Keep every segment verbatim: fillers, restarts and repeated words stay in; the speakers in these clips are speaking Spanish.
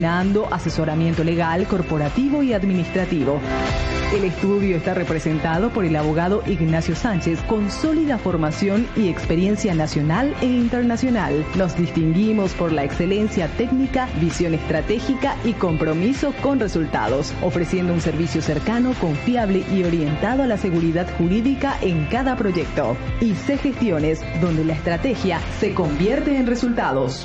Dando asesoramiento legal, corporativo y administrativo. El estudio está representado por el abogado Ignacio Sánchez, con sólida formación y experiencia nacional e internacional. Nos distinguimos por la excelencia técnica, visión estratégica y compromiso con resultados, ofreciendo un servicio cercano, confiable y orientado a la seguridad jurídica en cada proyecto. I C Gestiones, donde la estrategia se convierte en resultados.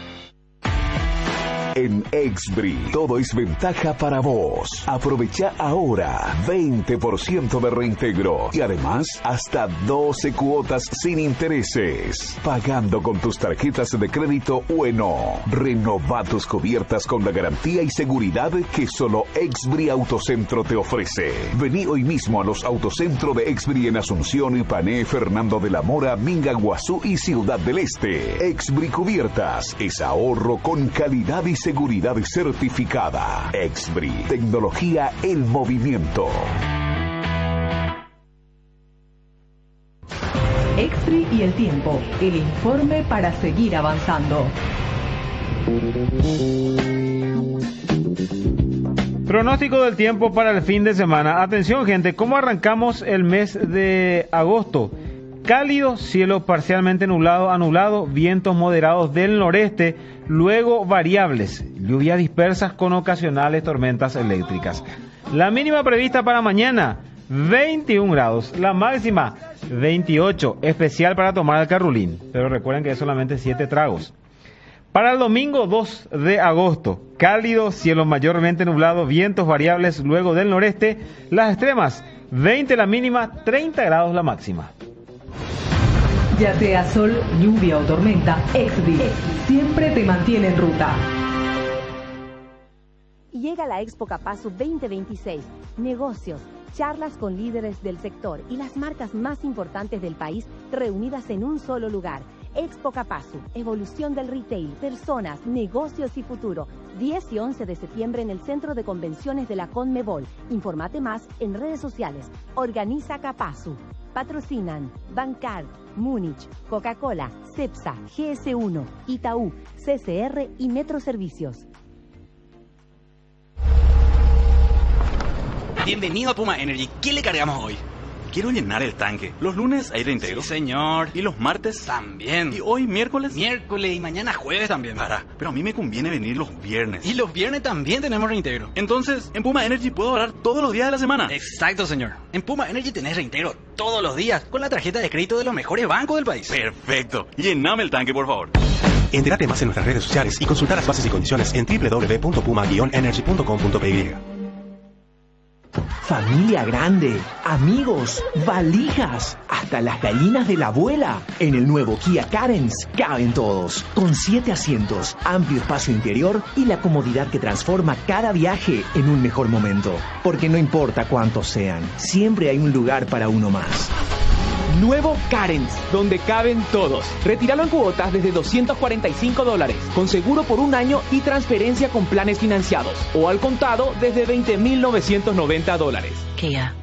En Exbri, todo es ventaja para vos. Aprovecha ahora veinte por ciento de reintegro y además hasta doce cuotas sin intereses. Pagando con tus tarjetas de crédito Ueno. Renova tus cubiertas con la garantía y seguridad que solo Exbri Autocentro te ofrece. Vení hoy mismo a los Autocentro de Exbri en Asunción, Ipané, Fernando de la Mora, Minga, Guazú y Ciudad del Este. Exbri Cubiertas es ahorro con calidad y seguridad certificada. Exbri, tecnología en movimiento. Exbri y el tiempo, el informe para seguir avanzando. Pronóstico del tiempo para el fin de semana. Atención, gente, ¿cómo arrancamos el mes de agosto? Cálido, cielo parcialmente nublado a nublado, vientos moderados del noreste, luego variables, lluvias dispersas con ocasionales tormentas eléctricas. La mínima prevista para mañana, veintiún grados, la máxima, veintiocho, especial para tomar el carrulín, pero recuerden que es solamente siete tragos. Para el domingo dos de agosto, cálido, cielo mayormente nublado, vientos variables, luego del noreste, las extremas, veinte la mínima, treinta grados la máxima. Ya sea sol, lluvia o tormenta, Exbri siempre te mantiene en ruta. Llega la Expo Capasu veinte veintiséis. Negocios, charlas con líderes del sector y las marcas más importantes del país reunidas en un solo lugar. Expo Capasu, evolución del retail, personas, negocios y futuro. diez y once de septiembre en el Centro de Convenciones de la Conmebol. Informate más en redes sociales. Organiza Capasu. Patrocinan Bancar, Múnich, Coca-Cola, Cepsa, G S uno, Itaú, C C R y Metro Servicios. Bienvenido a Puma Energy. ¿Qué le cargamos hoy? Quiero llenar el tanque. Los lunes hay reintegro. Sí, señor. Y los martes también. Y hoy miércoles. Miércoles y mañana jueves también. Para, pero a mí me conviene venir los viernes. Y los viernes también tenemos reintegro. Entonces, en Puma Energy puedo ahorrar todos los días de la semana. Exacto, señor. En Puma Energy tenés reintegro todos los días con la tarjeta de crédito de los mejores bancos del país. Perfecto. Llename el tanque, por favor. Entérate más en nuestras redes sociales y consulta las bases y condiciones en doble u doble u doble u punto puma guion energy punto com punto p y. Familia grande, amigos, valijas, hasta las gallinas de la abuela. En el nuevo Kia Carens caben todos, con siete asientos, amplio espacio interior y la comodidad que transforma cada viaje en un mejor momento. Porque no importa cuántos sean, siempre hay un lugar para uno más. Nuevo Carens, donde caben todos. Retíralo en cuotas desde doscientos cuarenta y cinco dólares, con seguro por un año y transferencia con planes financiados. O al contado desde veinte mil novecientos noventa dólares. Kia.